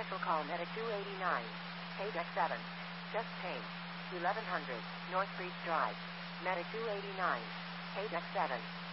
Special call Medic 289. Paydeck 7. Chest pain. 1100. North Breach Drive. Medic 289. Paydeck 7.